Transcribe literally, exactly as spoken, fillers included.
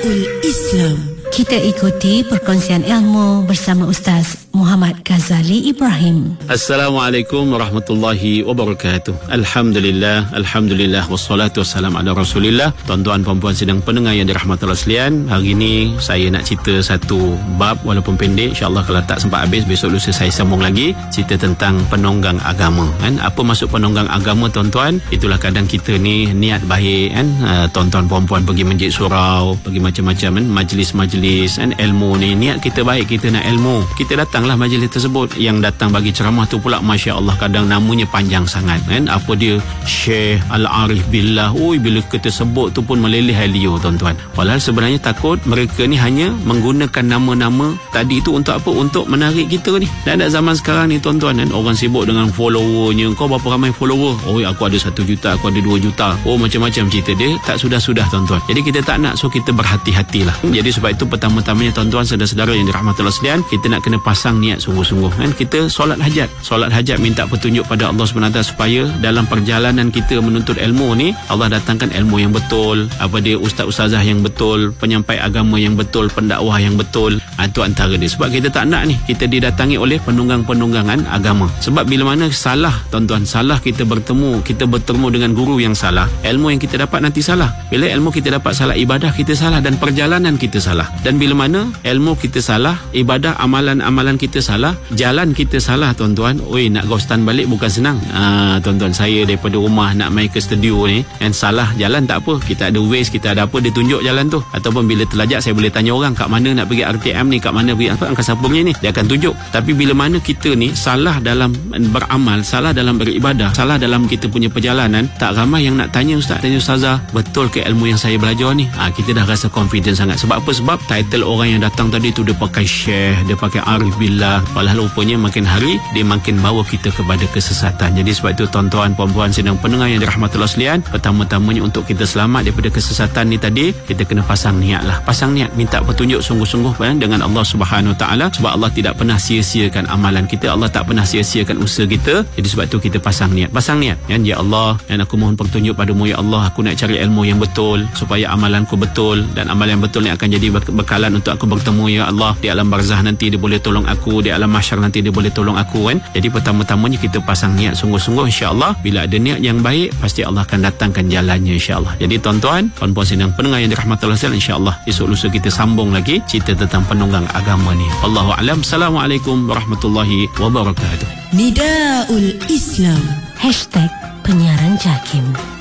Nidaul Islam. Kita ikuti perkongsian ilmu bersama Ustaz Muhammad Ghazali Ibrahim. Assalamualaikum warahmatullahi wabarakatuh. Alhamdulillah, Alhamdulillah, wassalatu wassalam ala rasulillah. Tuan-tuan, puan-puan sedang pendengar yang dirahmati Allah sekalian, hari ini saya nak cerita satu bab walaupun pendek. InsyaAllah kalau tak sempat habis, besok lusa saya sambung lagi cerita tentang penonggang agama, kan? Apa maksud penonggang agama, tuan-tuan? Itulah kadang kita ni niat baik, kan? Uh, tuan-tuan puan-puan pergi masjid surau, pergi macam-macam, kan? Majlis-majlis, kan? Ilmu ni, niat kita baik, kita nak ilmu, kita datanglah majlis tersebut. Yang datang bagi ceramah tu pula, Masya Allah, kadang namanya panjang sangat, kan? Apa dia, Syekh Al-Arif Billah. Ui, bila kita sebut tu pun meleleh liur, tuan-tuan. Padahal sebenarnya takut mereka ni hanya menggunakan nama-nama tadi tu untuk apa? Untuk menarik kita ni. Dan ada zaman sekarang ni, tuan-tuan, kan? Orang sibuk dengan followernya. Kau berapa ramai follower? Oh, aku ada satu juta, aku ada dua juta. Oh, macam-macam cerita dia. Tak sudah-sudah, tuan-tuan. Jadi kita tak nak, so kita berhati-hatilah. Jadi sebab itu pertama-tamanya, tuan-tuan, saudara-saudara yang dirahmati Allah sekalian, kita nak kena pasang niat sungguh-sungguh, kan? Kita solat hajat, solat hajat minta petunjuk pada Allah subhanahu wa taala supaya dalam perjalanan kita menuntut ilmu ni, Allah datangkan ilmu yang betul, apa dia, ustaz-ustazah yang betul, penyampai agama yang betul, pendakwah yang betul. Ha, itu antara dia. Sebab kita tak nak ni kita didatangi oleh penunggang-penunggangan agama. Sebab bila mana salah, tuan-tuan, salah kita bertemu, kita bertemu dengan guru yang salah, ilmu yang kita dapat nanti salah. Bila ilmu kita dapat salah, ibadah kita salah dan perjalanan kita salah. Dan bila mana ilmu kita salah, ibadah, amalan-amalan kita salah, jalan kita salah, tuan-tuan, oi, nak ghostan balik bukan senang. Ah, tuan-tuan, saya daripada rumah nak main ke studio ni, and salah jalan tak apa, kita ada Waze, kita ada apa, dia tunjuk jalan tu. Ataupun bila terlajak, saya boleh tanya orang kat mana nak pergi R T M ni, kat mana pergi apa Angkasa Pura ni, dia akan tunjuk. Tapi bila mana kita ni salah dalam beramal, salah dalam beribadah, salah dalam kita punya perjalanan, tak ramai yang nak tanya ustaz, tanya ustazah, betul ke ilmu yang saya belajar ni? Ah, kita dah rasa confident sangat. Sebab apa? Sebab title orang yang datang tadi tu dia pakai Syekh, dia pakai Arif Billah. Walau rupanya makin hari dia makin bawa kita kepada kesesatan. Jadi sebab itu, tuan-tuan, puan-puan sedang pendengar yang dirahmati Allah sekalian, pertama-tamanya untuk kita selamat daripada kesesatan ni tadi, kita kena pasang niat lah. Pasang niat, minta petunjuk sungguh-sungguh, kan, dengan Allah Subhanahu Wa Taala. Sebab Allah tidak pernah sia-siakan amalan kita, Allah tak pernah sia-siakan usaha kita. Jadi sebab itu kita pasang niat. Pasang niat, kan? Ya Allah, dan aku mohon petunjuk padamu, ya Allah, aku nak cari ilmu yang betul supaya amalanku betul, dan amalan yang betul ni akan jadi bekalan untuk aku bertemu, ya Allah, di alam barzah nanti dia boleh tolong aku, di alam mahsyar nanti dia boleh tolong aku, kan? Jadi pertama-tamanya kita pasang niat sungguh-sungguh, insya-Allah. Bila ada niat yang baik, pasti Allah akan datangkan jalannya, insya-Allah. Jadi tuan-tuan, puan-puan sedang pendengar yang dirahmati Allah sekalian, insya-Allah esok lusa kita sambung lagi cerita tentang penunggang agama ni. Wallahu a'lam. Assalamualaikum warahmatullahi wabarakatuh. Nidaul Islam. Hashtag penyiaran JAKIM.